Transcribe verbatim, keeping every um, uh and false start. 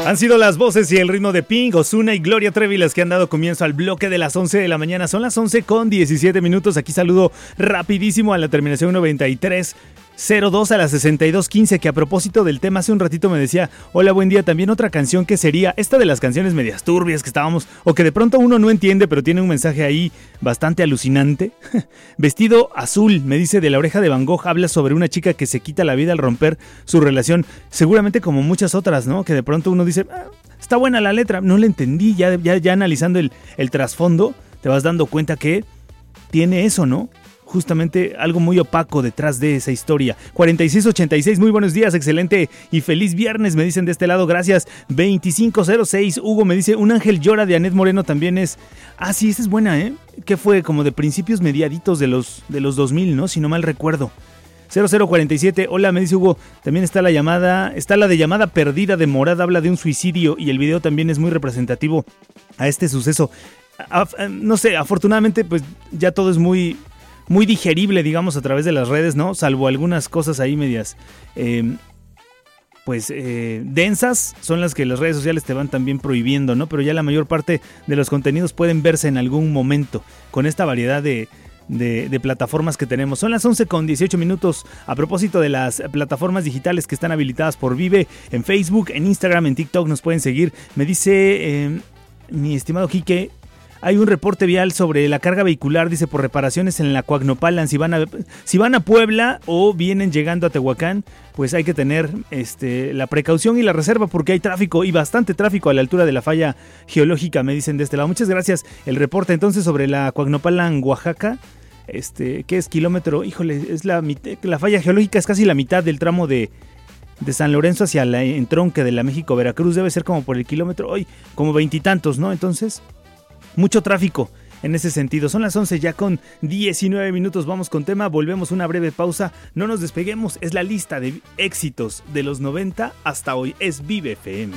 Han sido las voces y el ritmo de Pink, Ozuna y Gloria Trevi las que han dado comienzo al bloque de las once de la mañana. Son las once con diecisiete minutos. Aquí saludo rapidísimo a la terminación noventa y tres cero dos a la sesenta y dos quince, que a propósito del tema hace un ratito me decía, hola, buen día, también otra canción que sería esta de las canciones medias turbias que estábamos, o que de pronto uno no entiende, pero tiene un mensaje ahí bastante alucinante. Vestido azul, me dice, de La Oreja de Van Gogh, habla sobre una chica que se quita la vida al romper su relación, seguramente como muchas otras, ¿no? Que de pronto uno dice, ah, está buena la letra, no la entendí, ya, ya, ya analizando el, el trasfondo, te vas dando cuenta que tiene eso, ¿no? Justamente algo muy opaco detrás de esa historia. cuarenta y seis ochenta y seis, muy buenos días, excelente y feliz viernes, me dicen de este lado, gracias. Veinticinco cero seis, Hugo me dice, Un ángel llora de Anet Moreno también es... Ah, sí, esa es buena, ¿eh? Que fue como de principios mediaditos de los, de los dos mil, ¿no? Si no mal recuerdo. cero cero cuarenta y siete, hola, me dice Hugo, también está la llamada, está la de Llamada Perdida de Morad, habla de un suicidio y el video también es muy representativo a este suceso. A, a, no sé, afortunadamente pues ya todo es muy... muy digerible, digamos, a través de las redes, ¿no? Salvo algunas cosas ahí medias, eh, pues, eh, densas, son las que las redes sociales te van también prohibiendo, ¿no? Pero ya la mayor parte de los contenidos pueden verse en algún momento con esta variedad de, de, de plataformas que tenemos. Son las once con dieciocho minutos. A propósito de las plataformas digitales que están habilitadas por Vive, en Facebook, en Instagram, en TikTok, nos pueden seguir. Me dice eh, mi estimado Quique, hay un reporte vial sobre la carga vehicular, dice, por reparaciones en la Coagnopalan. Si van a, si van a Puebla o vienen llegando a Tehuacán, pues hay que tener este, la precaución y la reserva porque hay tráfico y bastante tráfico a la altura de la falla geológica, me dicen de este lado. Muchas gracias. El reporte entonces sobre la Coagnopalan, Oaxaca, este, ¿qué es kilómetro? Híjole, es la, la falla geológica es casi la mitad del tramo de... de San Lorenzo hacia la entronque de la México-Veracruz. Debe ser como por el kilómetro, hoy como veintitantos, ¿no? Entonces... mucho tráfico en ese sentido. Son las once ya con diecinueve minutos. Vamos con tema. Volvemos una breve pausa. No nos despeguemos. Es la lista de éxitos de los noventa hasta hoy. Es Vive F M.